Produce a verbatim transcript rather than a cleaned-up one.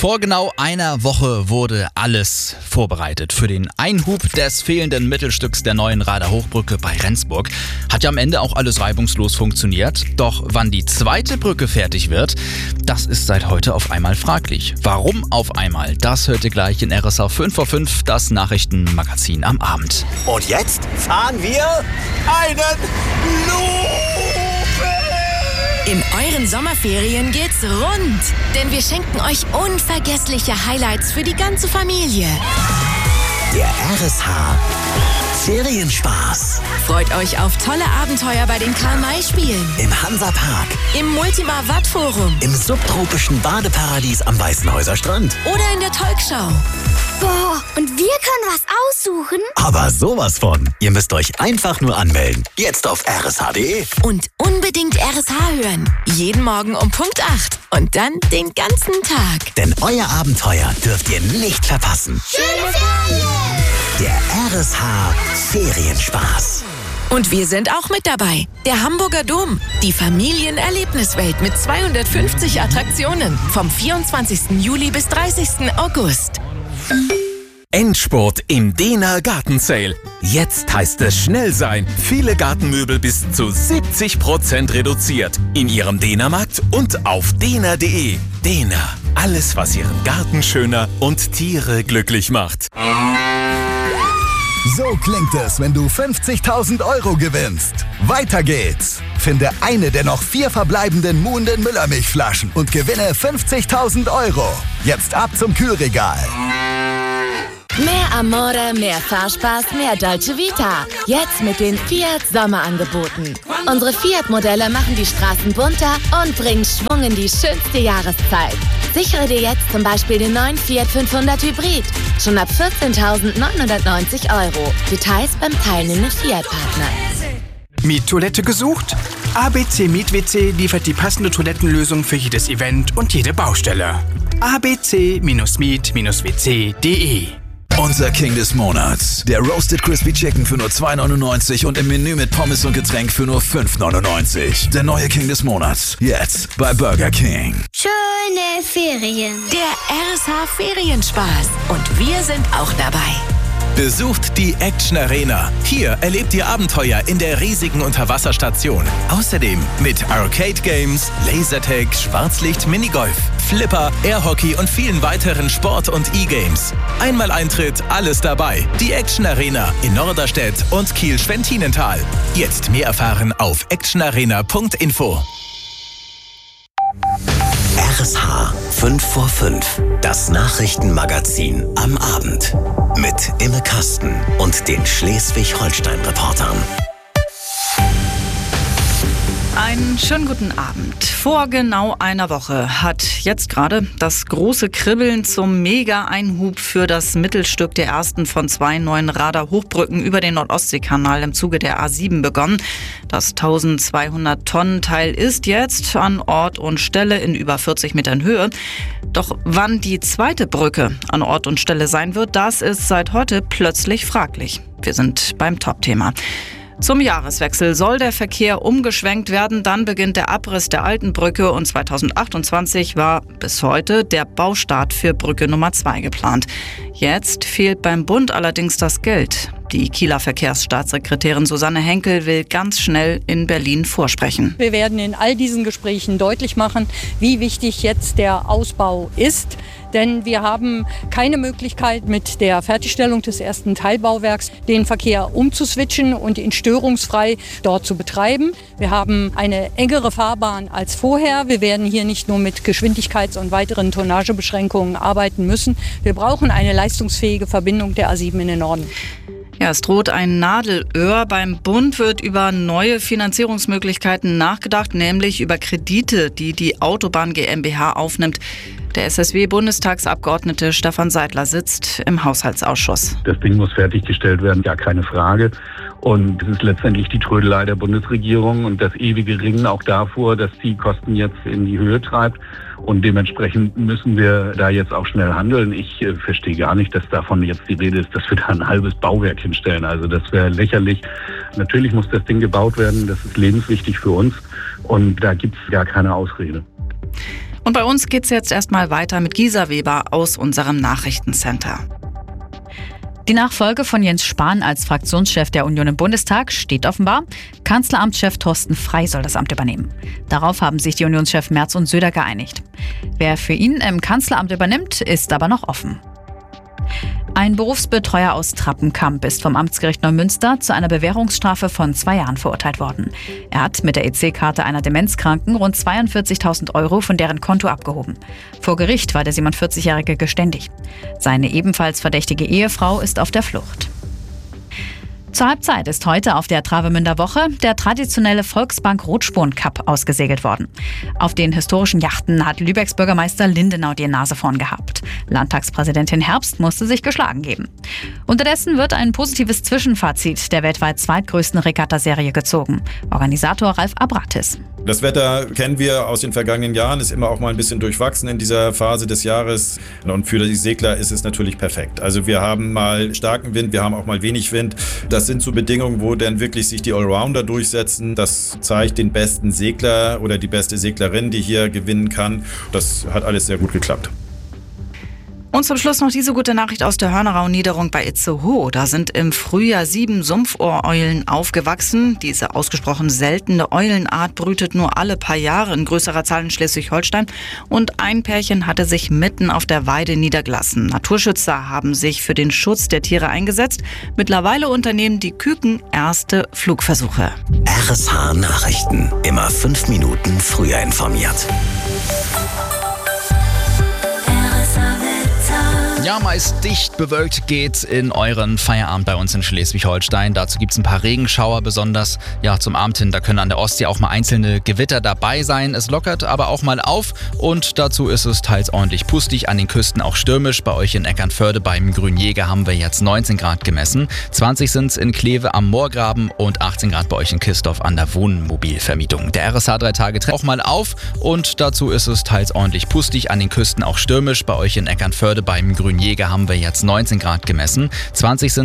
Vor genau einer Woche wurde alles vorbereitet für den Einhub des fehlenden Mittelstücks der neuen Rader Hochbrücke bei Rendsburg. Hat ja am Ende auch alles reibungslos funktioniert. Doch wann die zweite Brücke fertig wird, das ist seit heute auf einmal fraglich. Warum auf einmal? Das hört ihr gleich in R S H fünf vor fünf, das Nachrichtenmagazin am Abend. Und jetzt fahren wir einen Loop! In euren Sommerferien geht's rund, denn wir schenken euch unvergessliche Highlights für die ganze Familie. Der R S H Ferienspaß. Freut euch auf tolle Abenteuer bei den Karl-May-Spielen, Im Hansa-Park, im Multimar-Watt-Forum im subtropischen Badeparadies am Weißenhäuser Strand. oder in der Talkshow. Boah, und wir können was aussuchen? Aber sowas von. Ihr müsst euch einfach nur anmelden. Jetzt auf r s h punkt d e. Und unbedingt R S H hören. Jeden Morgen um Punkt acht. Und dann den ganzen Tag. Denn euer Abenteuer dürft ihr nicht verpassen. Schöne Ferien! Der R S H Ferienspaß. Und wir sind auch mit dabei. Der Hamburger Dom. Die Familienerlebniswelt mit zweihundertfünfzig Attraktionen. Vom vierundzwanzigsten Juli bis dreißigsten August. Endspurt im Dehner Garten Sale. Jetzt heißt es schnell sein. Viele Gartenmöbel bis zu siebzig Prozent reduziert. In Ihrem Dehnermarkt und auf dehner punkt d e. Dehner. Alles, was Ihren Garten schöner und Tiere glücklich macht. So klingt es, wenn du fünfzigtausend Euro gewinnst. Weiter geht's. Finde eine der noch vier verbleibenden Muhnden Müllermilchflaschen und gewinne fünfzigtausend Euro. Jetzt ab zum Kühlregal. Mehr Amore, mehr Fahrspaß, mehr Dolce Vita. Jetzt mit den Fiat Sommerangeboten. Unsere Fiat-Modelle machen die Straßen bunter und bringen Schwung in die schönste Jahreszeit. Sichere dir jetzt zum Beispiel den neuen Fiat fünfhundert Hybrid. Schon ab vierzehntausendneunhundertneunzig Euro. Details beim teilnehmenden Fiat-Partner. Miettoilette gesucht? A B C Miet-W C liefert die passende Toilettenlösung für jedes Event und jede Baustelle. a b c Miet W C punkt d e. Unser King des Monats. Der Roasted Crispy Chicken für nur zwei neunundneunzig und im Menü mit Pommes und Getränk für nur fünf neunundneunzig. Der neue King des Monats. Jetzt bei Burger King. Schöne Ferien. Der R S H Ferienspaß. Und wir sind auch dabei. Besucht die Action Arena. Hier erlebt ihr Abenteuer in der riesigen Unterwasserstation. Außerdem mit Arcade Games, Lasertag, Schwarzlicht, Minigolf, Flipper, Airhockey und vielen weiteren Sport- und E-Games. Einmal Eintritt, alles dabei. Die Action Arena in Norderstedt und Kiel-Schwentinental. Jetzt mehr erfahren auf actionarena punkt info. R S H fünf vor fünf. Das Nachrichtenmagazin am Abend. Mit Imme Kasten und den Schleswig-Holstein-Reportern. Einen schönen guten Abend. Vor genau einer Woche hat jetzt gerade das große Kribbeln zum Mega-Einhub für das Mittelstück der ersten von zwei neuen Radar-Hochbrücken über den Nordostseekanal im Zuge der A sieben begonnen. Das eintausendzweihundert Tonnen Teil ist jetzt an Ort und Stelle in über vierzig Metern Höhe. Doch wann die zweite Brücke an Ort und Stelle sein wird, das ist seit heute plötzlich fraglich. Wir sind beim Top-Thema. Zum Jahreswechsel soll der Verkehr umgeschwenkt werden, dann beginnt der Abriss der alten Brücke und zweitausendachtundzwanzig war bis heute der Baustart für Brücke Nummer zwei geplant. Jetzt fehlt beim Bund allerdings das Geld. Die Kieler Verkehrsstaatssekretärin Susanne Henkel will ganz schnell in Berlin vorsprechen. Wir werden in all diesen Gesprächen deutlich machen, wie wichtig jetzt der Ausbau ist. Denn wir haben keine Möglichkeit, mit der Fertigstellung des ersten Teilbauwerks den Verkehr umzuswitchen und ihn störungsfrei dort zu betreiben. Wir haben eine engere Fahrbahn als vorher. Wir werden hier nicht nur mit Geschwindigkeits- und weiteren Tonnagebeschränkungen arbeiten müssen. Wir brauchen eine leistungsfähige Verbindung der A sieben in den Norden. Ja, es droht ein Nadelöhr. Beim Bund wird über neue Finanzierungsmöglichkeiten nachgedacht, nämlich über Kredite, die die Autobahn GmbH aufnimmt. Der S S W-Bundestagsabgeordnete Stefan Seidler sitzt im Haushaltsausschuss. Das Ding muss fertiggestellt werden, ja, keine Frage. Und es ist letztendlich die Trödelei der Bundesregierung und das ewige Ringen auch davor, dass die Kosten jetzt in die Höhe treibt. Und dementsprechend müssen wir da jetzt auch schnell handeln. Ich äh, verstehe gar nicht, dass davon jetzt die Rede ist, dass wir da ein halbes Bauwerk hinstellen. Also das wäre lächerlich. Natürlich muss das Ding gebaut werden. Das ist lebenswichtig für uns. Und da gibt es gar keine Ausrede. Und bei uns geht's jetzt erstmal weiter mit Gisa Weber aus unserem Nachrichtencenter. Die Nachfolge von Jens Spahn als Fraktionschef der Union im Bundestag steht offenbar. Kanzleramtschef Thorsten Frey soll das Amt übernehmen. Darauf haben sich die Unionschef Merz und Söder geeinigt. Wer für ihn im Kanzleramt übernimmt, ist aber noch offen. Ein Berufsbetreuer aus Trappenkamp ist vom Amtsgericht Neumünster zu einer Bewährungsstrafe von zwei Jahren verurteilt worden. Er hat mit der E C-Karte einer Demenzkranken rund zweiundvierzigtausend Euro von deren Konto abgehoben. Vor Gericht war der siebenundvierzigjährige geständig. Seine ebenfalls verdächtige Ehefrau ist auf der Flucht. Zur Halbzeit ist heute auf der Travemünder Woche der traditionelle Volksbank Rotsporn Cup ausgesegelt worden. Auf den historischen Yachten hat Lübecks Bürgermeister Lindenau die Nase vorn gehabt. Landtagspräsidentin Herbst musste sich geschlagen geben. Unterdessen wird ein positives Zwischenfazit der weltweit zweitgrößten Regattaserie gezogen. Organisator Ralf Abratis. Das Wetter kennen wir aus den vergangenen Jahren, ist immer auch mal ein bisschen durchwachsen in dieser Phase des Jahres. Und für die Segler ist es natürlich perfekt. Also wir haben mal starken Wind, wir haben auch mal wenig Wind. Das sind so Bedingungen, wo dann wirklich sich die Allrounder durchsetzen. Das zeigt den besten Segler oder die beste Seglerin, die hier gewinnen kann. Das hat alles sehr gut geklappt. Und zum Schluss noch diese gute Nachricht aus der Hörnerau-Niederung bei Itzehoe. Da sind im Frühjahr sieben Sumpfohreulen aufgewachsen. Diese ausgesprochen seltene Eulenart brütet nur alle paar Jahre in größerer Zahl in Schleswig-Holstein. Und ein Pärchen hatte sich mitten auf der Weide niedergelassen. Naturschützer haben sich für den Schutz der Tiere eingesetzt. Mittlerweile unternehmen die Küken erste Flugversuche. R S H Nachrichten. Immer fünf Minuten früher informiert. Ja, meist dicht bewölkt geht's in euren Feierabend bei uns in Schleswig-Holstein. Dazu gibt's ein paar Regenschauer, besonders ja zum Abend hin. Da können an der Ostsee auch mal einzelne Gewitter dabei sein. Es lockert aber auch mal auf und dazu ist es teils ordentlich pustig, an den Küsten auch stürmisch. Bei euch in Eckernförde beim Grünjäger haben wir jetzt neunzehn Grad gemessen. zwanzig sind's in Kleve am Moorgraben und achtzehn Grad bei euch in Kistorf an der Wohnmobilvermietung. Der R S H drei Tage trägt auch mal auf und dazu ist es teils ordentlich pustig, an den Küsten auch stürmisch. Bei euch in Eckernförde beim Grünjäger haben wir jetzt neunzehn Grad gemessen. zwanzig sind